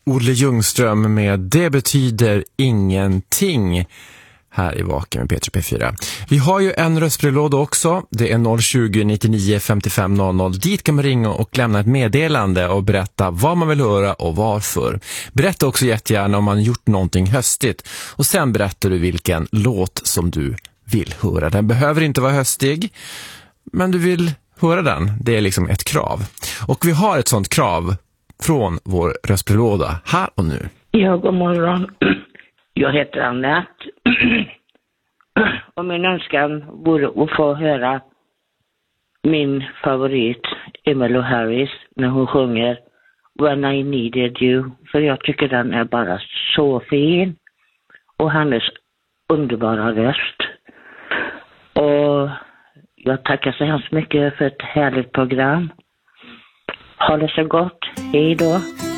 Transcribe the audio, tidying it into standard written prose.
Olle Ljungström med Det betyder ingenting här i Vaken med Peter P4. Vi har ju en röstbrevlåda också. Det är 020 99 55 00. Dit kan man ringa och lämna ett meddelande och berätta vad man vill höra och varför. Berätta också jättegärna om man gjort någonting höstigt. Och sen berättar du vilken låt som du vill höra. Den behöver inte vara höstig, men du vill höra den. Det är liksom ett krav. Och vi har ett sånt krav från vår röstbrevlåda här och nu. Ja, god morgon. Jag heter Annette. Och min önskan vore att få höra min favorit Emmylou Harris när hon sjunger When I Needed You. För jag tycker den är bara så fin. Och hennes underbara röst. Och jag tackar så hemskt mycket för ett härligt program. Ha det så gott. Hej då.